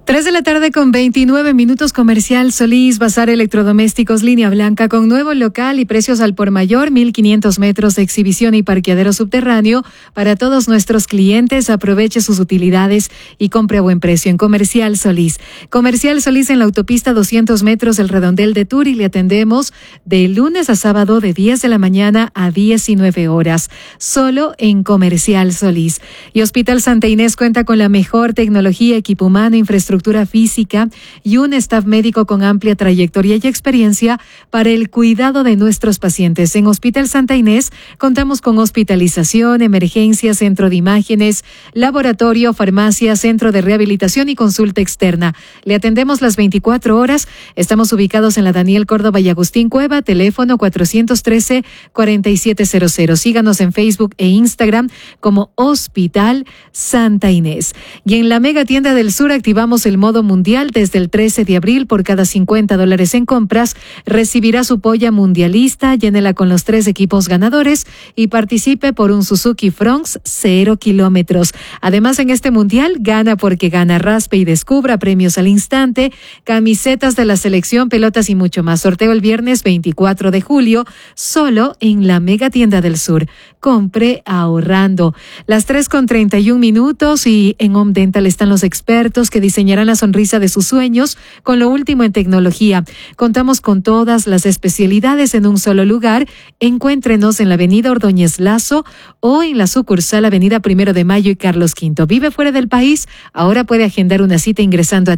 3 de la tarde con 29 minutos. Comercial Solís, Bazar Electrodomésticos Línea Blanca con nuevo local y precios al por mayor, 1,500 metros de exhibición y parqueadero subterráneo para todos nuestros clientes. Aproveche sus utilidades y compre a buen precio en Comercial Solís. Comercial Solís en la autopista 200 metros del Redondel de Turi. Le atendemos de lunes a sábado de 10 de la mañana a 19 horas. Solo en Comercial Solís. Y Hospital Santa Inés cuenta con la mejor tecnología, equipo humano, infraestructura física y un staff médico con amplia trayectoria y experiencia para el cuidado de nuestros pacientes. En Hospital Santa Inés contamos con hospitalización, emergencia, centro de imágenes, laboratorio, farmacia, centro de rehabilitación y consulta externa. Le atendemos las 24 horas. Estamos ubicados en la Daniel Córdoba y Agustín Cueva, teléfono 413-4700. Síganos en Facebook e Instagram como Hospital Santa Inés. Y en la Mega Tienda del Sur activamos el modo mundial desde el 13 de abril. Por cada $50 en compras recibirá su polla mundialista. Llénela con los 3 equipos ganadores y participe por un Suzuki Fronx 0 kilómetros. Además, en este mundial gana porque gana. Raspe y descubra premios al instante, camisetas de la selección, pelotas y mucho más. Sorteo el viernes 24 de julio solo en la Mega Tienda del Sur. Compre ahorrando. Las 3:31 y en Home Dental están los expertos que diseñarán la sonrisa de sus sueños con lo último en tecnología. Contamos con todas las especialidades en un solo lugar. Encuéntrenos en la avenida Ordóñez Lazo o en la sucursal avenida 1 de Mayo y Carlos V. ¿Vive fuera del país? Ahora puede agendar una cita ingresando a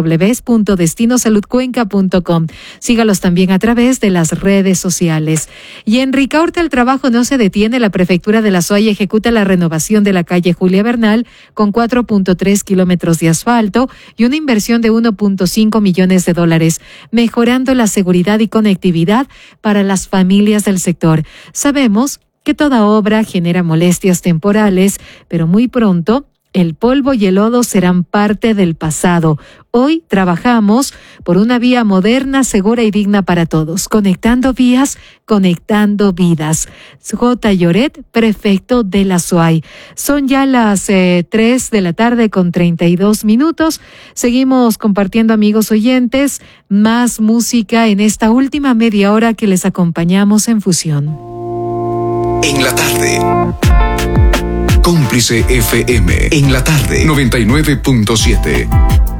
www.destinosaludcuenca.com. Sígalos también a través de las redes sociales. Y en Ricaurte el trabajo no se detiene. La Prefectura de La Suaya ejecuta la renovación de la calle Julia Bernal con 4.3 kilómetros de asfalto y una inversión de $1.5 millones, mejorando la seguridad y conectividad para las familias del sector. Sabemos que toda obra genera molestias temporales, pero muy pronto el polvo y el lodo serán parte del pasado. Hoy trabajamos por una vía moderna, segura y digna para todos. Conectando vías, conectando vidas. J. Lloret, prefecto de la SUAY. Son ya las 3 de la tarde con 32 minutos. Seguimos compartiendo, amigos oyentes, más música en esta última media hora que les acompañamos en Fusión. En la tarde. Cómplice FM. En la tarde. 99.7.